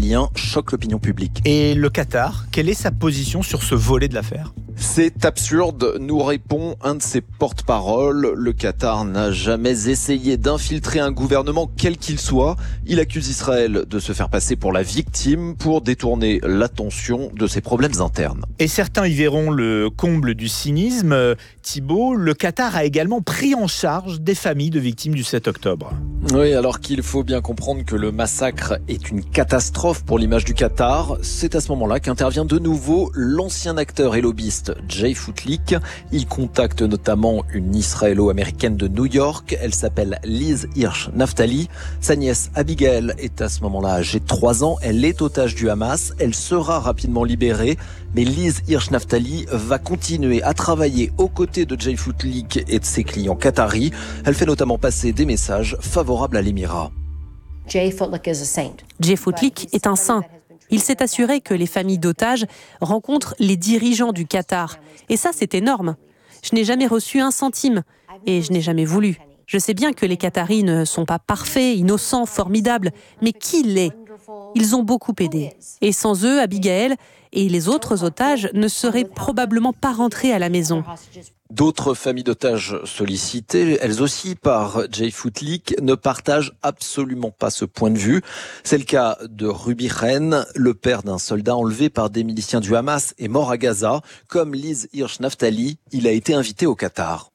israélien choque l'opinion publique. Et le Qatar, quelle est sa position sur ce volet de l'affaire ? C'est absurde, nous répond un de ses porte-parole. Le Qatar n'a jamais essayé d'infiltrer un gouvernement quel qu'il soit. Il accuse Israël de se faire passer pour la victime pour détourner l'attention de ses problèmes internes. Et certains y verront le comble du cynisme. Thibaut, le Qatar a également pris en charge des familles de victimes du 7 octobre. Oui, alors qu'il faut bien comprendre que le massacre est une catastrophe pour l'image du Qatar, c'est à ce moment-là qu'intervient de nouveau l'ancien acteur et lobbyiste Jay Foutlik. Il contacte notamment une israélo-américaine de New York. Elle s'appelle Liz Hirsch Naftali. Sa nièce Abigail est à ce moment-là âgée de 3 ans. Elle est otage du Hamas. Elle sera rapidement libérée. Mais Liz Hirsch Naftali va continuer à travailler aux côtés de Jay Foutlik et de ses clients qataris. Elle fait notamment passer des messages favorables à l'émirat. Jay Foutlik est un saint. Il s'est assuré que les familles d'otages rencontrent les dirigeants du Qatar. Et ça, c'est énorme. Je n'ai jamais reçu un centime et je n'ai jamais voulu. Je sais bien que les Qataris ne sont pas parfaits, innocents, formidables, mais qui l'est ? Ils ont beaucoup aidé. Et sans eux, Abigail et les autres otages ne seraient probablement pas rentrés à la maison. D'autres familles d'otages sollicitées, elles aussi par Jay Foutlik, ne partagent absolument pas ce point de vue. C'est le cas de Ruby Ren, le père d'un soldat enlevé par des miliciens du Hamas et mort à Gaza. Comme Liz Hirsch Naftali, il a été invité au Qatar.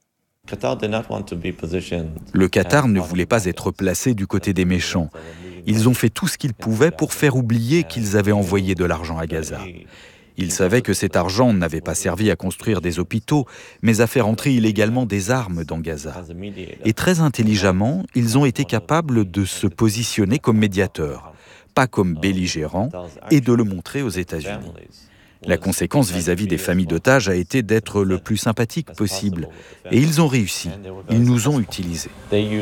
Le Qatar ne voulait pas être placé du côté des méchants. Ils ont fait tout ce qu'ils pouvaient pour faire oublier qu'ils avaient envoyé de l'argent à Gaza. Ils savaient que cet argent n'avait pas servi à construire des hôpitaux, mais à faire entrer illégalement des armes dans Gaza. Et très intelligemment, ils ont été capables de se positionner comme médiateurs, pas comme belligérants, et de le montrer aux États-Unis. La conséquence vis-à-vis des familles d'otages a été d'être le plus sympathique possible. Et ils ont réussi. Ils nous ont utilisés.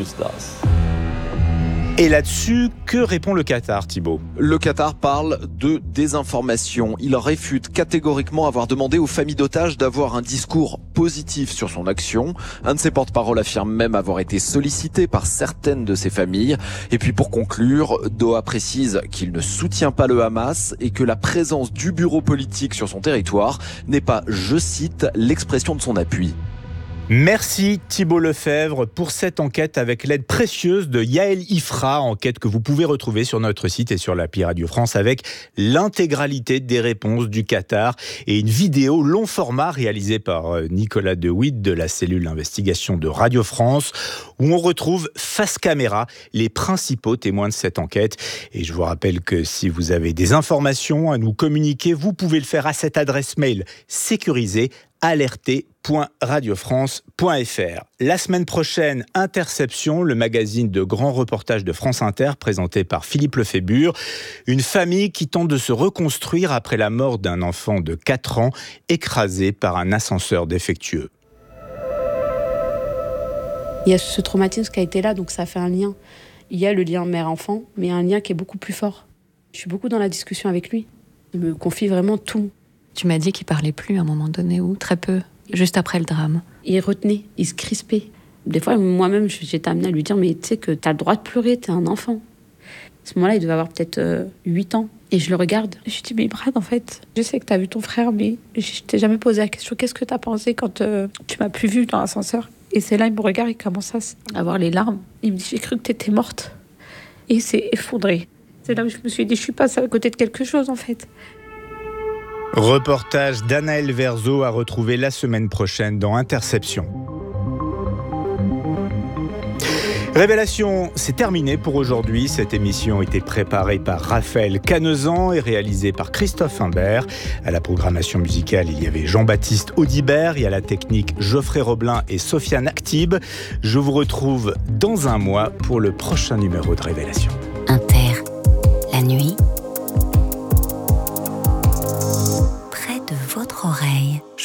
Et là-dessus, que répond le Qatar, Thibaut ? Le Qatar parle de désinformation. Il réfute catégoriquement avoir demandé aux familles d'otages d'avoir un discours positif sur son action. Un de ses porte-parole affirme même avoir été sollicité par certaines de ses familles. Et puis pour conclure, Doha précise qu'il ne soutient pas le Hamas et que la présence du bureau politique sur son territoire n'est pas, je cite, l'expression de son appui. Merci Thibaut Lefebvre pour cette enquête avec l'aide précieuse de Yael Ifra, enquête que vous pouvez retrouver sur notre site et sur l'appli Radio France avec l'intégralité des réponses du Qatar et une vidéo long format réalisée par Nicolas De Witt de la cellule d'investigation de Radio France où on retrouve face caméra les principaux témoins de cette enquête. Et je vous rappelle que si vous avez des informations à nous communiquer, vous pouvez le faire à cette adresse mail sécurisée alerté.radiofrance.fr. La semaine prochaine, Interception, le magazine de grands reportages de France Inter, présenté par Philippe Lefébure. Une famille qui tente de se reconstruire après la mort d'un enfant de 4 ans écrasé par un ascenseur défectueux. Il y a ce traumatisme qui a été là, donc ça fait un lien. Il y a le lien mère-enfant, mais un lien qui est beaucoup plus fort. Je suis beaucoup dans la discussion avec lui. Il me confie vraiment tout. Tu m'as dit qu'il parlait plus à un moment donné, ou très peu, juste après le drame. Il retenait, il se crispait. Des fois, moi-même, j'étais amenée à lui dire « Mais tu sais que t'as le droit de pleurer, t'es un enfant. » À ce moment-là, il devait avoir peut-être 8 ans. Et je le regarde. Je lui dis « Mais Brad, en fait, je sais que t'as vu ton frère, mais je t'ai jamais posé la question. Qu'est-ce que t'as pensé quand tu m'as plus vu dans l'ascenseur ?» Et c'est là, il me regarde, il commence à avoir les larmes. Il me dit « J'ai cru que t'étais morte. » Et il s'est effondré. C'est là où je me suis dit « Je suis passée à côté de quelque chose, en fait. » Reportage d'Anaël Verzo à retrouver la semaine prochaine dans Interception. Révélation, c'est terminé pour aujourd'hui. Cette émission a été préparée par Raphaël Canezan et réalisée par Christophe Imbert. À la programmation musicale, il y avait Jean-Baptiste Audibert et à la technique Geoffrey Roblin et Sofiane Actib. Je vous retrouve dans un mois pour le prochain numéro de Révélation.